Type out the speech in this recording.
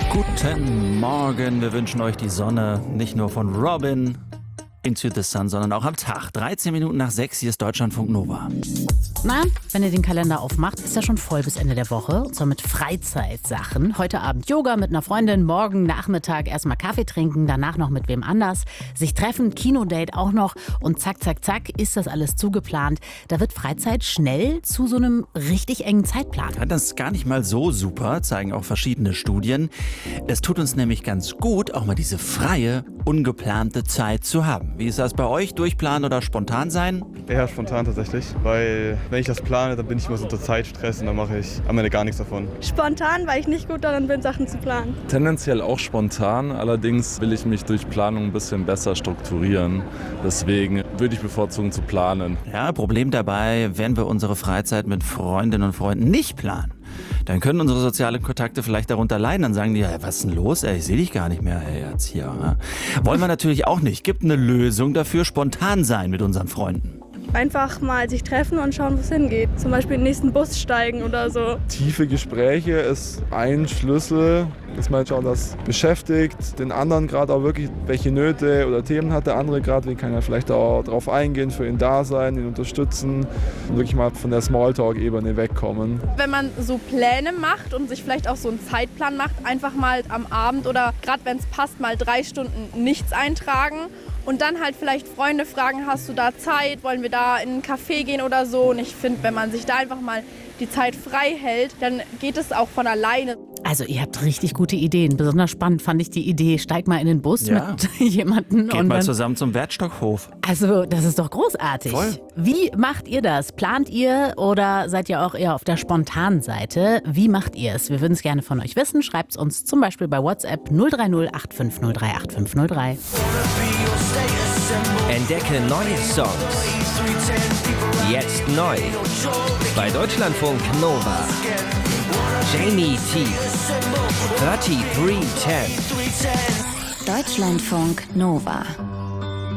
Guten Morgen, wir wünschen euch die Sonne, nicht nur von Robin Into the Sun, sondern auch am Tag. 13 Minuten nach 6, hier ist Deutschlandfunk Nova. Na, wenn ihr den Kalender aufmacht, ist er schon voll bis Ende der Woche. Und zwar mit Freizeitsachen. Heute Abend Yoga mit einer Freundin, morgen Nachmittag erstmal Kaffee trinken, danach noch mit wem anders. Sich treffen, Kinodate auch noch und zack, zack, zack ist das alles zugeplant. Da wird Freizeit schnell zu so einem richtig engen Zeitplan. Ja, das ist gar nicht mal so super, zeigen auch verschiedene Studien. Es tut uns nämlich ganz gut, auch mal diese freie, ungeplante Zeit zu haben. Wie ist das bei euch? Durchplanen oder spontan sein? Eher spontan tatsächlich, weil wenn ich das plane, dann bin ich immer so unter Zeitstress und dann mache ich am Ende gar nichts davon. Spontan, weil ich nicht gut darin bin, Sachen zu planen. Tendenziell auch spontan, allerdings will ich mich durch Planung ein bisschen besser strukturieren. Deswegen würde ich bevorzugen zu planen. Ja, Problem dabei, wenn wir unsere Freizeit mit Freundinnen und Freunden nicht planen, dann können unsere sozialen Kontakte vielleicht darunter leiden. Dann sagen die, ja, was ist denn los? Ey, ich sehe dich gar nicht mehr. Ey, jetzt hier. Ja. Wollen wir natürlich auch nicht. Gibt eine Lösung dafür, spontan sein mit unseren Freunden. Einfach mal sich treffen und schauen, wo es hingeht. Zum Beispiel in den nächsten Bus steigen oder so. Tiefe Gespräche ist ein Schlüssel, dass man schaut, das beschäftigt den anderen gerade auch wirklich, welche Nöte oder Themen hat der andere gerade, wie kann er vielleicht auch darauf eingehen, für ihn da sein, ihn unterstützen und wirklich mal von der Smalltalk-Ebene wegkommen. Wenn man so Pläne macht und sich vielleicht auch so einen Zeitplan macht, einfach mal am Abend oder gerade wenn es passt, mal 3 Stunden nichts eintragen. Und dann halt vielleicht Freunde fragen, hast du da Zeit, wollen wir da in einen Café gehen oder so. Und ich finde, wenn man sich da einfach mal die Zeit frei hält, dann geht es auch von alleine. Also ihr habt richtig gute Ideen. Besonders spannend fand ich die Idee, steig mal in den Bus mit jemandem. Geht und mal dann zusammen zum Wertstoffhof. Also das ist doch großartig. Voll. Wie macht ihr das? Plant ihr oder seid ihr auch eher auf der spontanen Seite? Wie macht ihr es? Wir würden es gerne von euch wissen. Schreibt es uns zum Beispiel bei WhatsApp 030 8503 8503. Entdecke neue Songs. Jetzt neu. Bei Deutschlandfunk Nova. Jamie T. 3310. Deutschlandfunk Nova.